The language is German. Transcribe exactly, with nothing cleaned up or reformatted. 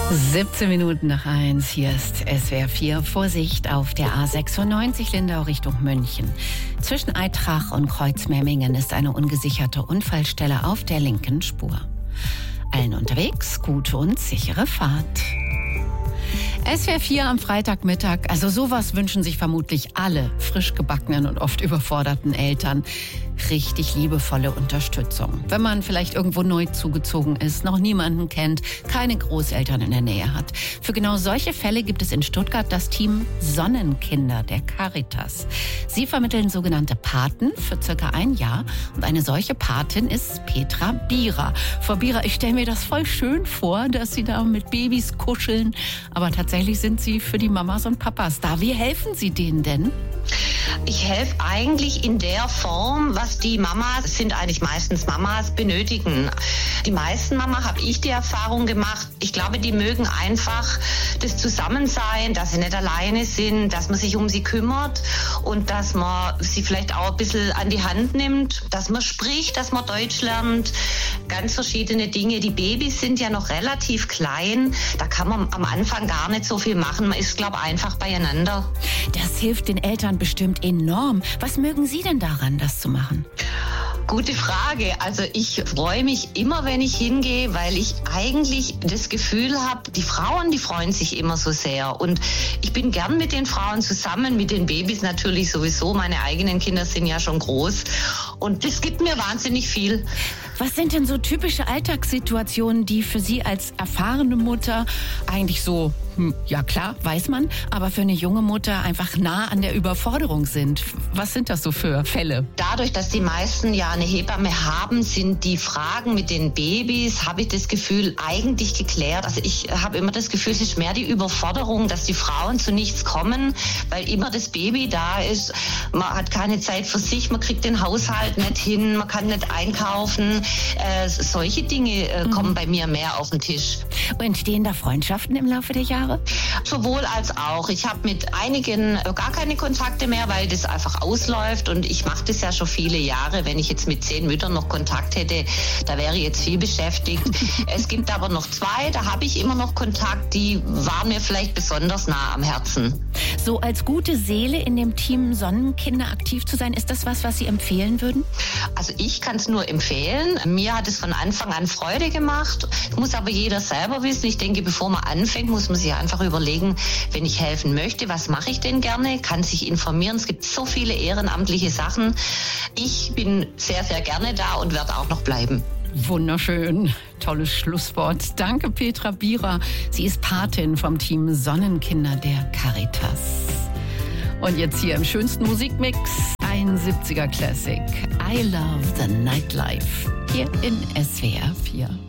siebzehn Minuten nach eins, hier ist S W R vier. Vorsicht auf der A sechsundneunzig Lindau Richtung München. Zwischen Aitrach und Kreuzmemmingen ist eine ungesicherte Unfallstelle auf der linken Spur. Allen unterwegs gute und sichere Fahrt. S W R vier am Freitagmittag, also sowas wünschen sich vermutlich alle frisch gebackenen und oft überforderten Eltern. Richtig liebevolle Unterstützung. Wenn man vielleicht irgendwo neu zugezogen ist, noch niemanden kennt, keine Großeltern in der Nähe hat. Für genau solche Fälle gibt es in Stuttgart das Team Sonnenkinder der Caritas. Sie vermitteln sogenannte Paten für circa ein Jahr. Und eine solche Patin ist Petra Bierer. Frau Bierer, ich stelle mir das voll schön vor, dass Sie da mit Babys kuscheln. Aber tatsächlich sind Sie für die Mamas und Papas da. Wie helfen Sie denen denn? Ich helfe eigentlich in der Form, was die Mamas, sind eigentlich meistens Mamas, benötigen. Die meisten Mamas, habe ich die Erfahrung gemacht, ich glaube, die mögen einfach das Zusammensein, dass sie nicht alleine sind, dass man sich um sie kümmert und dass man sie vielleicht auch ein bisschen an die Hand nimmt, dass man spricht, dass man Deutsch lernt, ganz verschiedene Dinge. Die Babys sind ja noch relativ klein, da kann man am Anfang gar nicht so viel machen. Man ist, glaube ich, einfach beieinander. Das hilft den Eltern bestimmt enorm. Was mögen Sie denn daran, das zu machen? Gute Frage. Also ich freue mich immer, wenn ich hingehe, weil ich eigentlich das Gefühl habe, die Frauen, die freuen sich immer so sehr. Und ich bin gern mit den Frauen zusammen, mit den Babys natürlich sowieso. Meine eigenen Kinder sind ja schon groß. Und das gibt mir wahnsinnig viel. Was sind denn so typische Alltagssituationen, die für Sie als erfahrene Mutter eigentlich so, hm, ja klar, weiß man, aber für eine junge Mutter einfach nah an der Überforderung sind? Was sind das so für Fälle? Dadurch, dass die meisten ja eine Hebamme haben, sind die Fragen mit den Babys, habe ich das Gefühl, eigentlich geklärt. Also ich habe immer das Gefühl, es ist mehr die Überforderung, dass die Frauen zu nichts kommen, weil immer das Baby da ist. Man hat keine Zeit für sich, man kriegt den Haushalt nicht hin, man kann nicht einkaufen. Äh, solche Dinge äh, kommen mhm. bei mir mehr auf den Tisch. Entstehen da Freundschaften im Laufe der Jahre? Sowohl als auch. Ich habe mit einigen äh, gar keine Kontakte mehr, weil das einfach ausläuft und ich mache das ja schon viele Jahre. Wenn ich jetzt mit zehn Müttern noch Kontakt hätte, da wäre ich jetzt viel beschäftigt. Es gibt aber noch zwei, da habe ich immer noch Kontakt, die waren mir vielleicht besonders nah am Herzen. So als gute Seele in dem Team Sonnenkinder aktiv zu sein, ist das was, was Sie empfehlen würden? Also ich kann es nur empfehlen. Mir hat es von Anfang an Freude gemacht. Muss aber jeder selber wissen. Ich denke, bevor man anfängt, muss man sich einfach überlegen, wenn ich helfen möchte, was mache ich denn gerne? Kann sich informieren. Es gibt so viele ehrenamtliche Sachen. Ich bin sehr, sehr gerne da und werde auch noch bleiben. Wunderschön. Tolles Schlusswort. Danke, Petra Bierer. Sie ist Patin vom Team Sonnenkinder der Caritas. Und jetzt hier im schönsten Musikmix ein siebziger Classic. I Love the Nightlife. Hier in S W R vier.